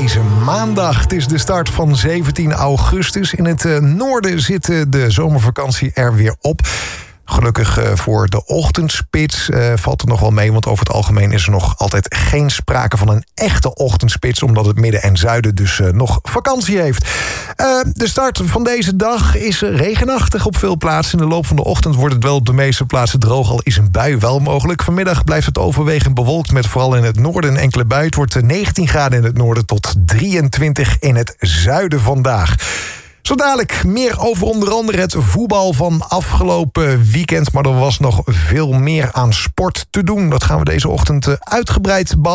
deze maandag. Het is de start van 17 augustus. In het noorden zit de zomervakantie er weer op. Gelukkig voor de ochtendspits valt het nog wel mee... want over het algemeen is er nog altijd geen sprake van een echte ochtendspits... omdat het midden en zuiden dus nog vakantie heeft. De start van deze dag is regenachtig op veel plaatsen. In de loop van de ochtend wordt het wel op de meeste plaatsen droog... al is een bui wel mogelijk. Vanmiddag blijft het overwegend bewolkt... met vooral in het noorden een enkele bui. Het wordt 19 graden in het noorden tot 23 in het zuiden vandaag. Zo dadelijk meer over onder andere het voetbal van afgelopen weekend. Maar er was nog veel meer aan sport te doen. Dat gaan we deze ochtend uitgebreid behandelen.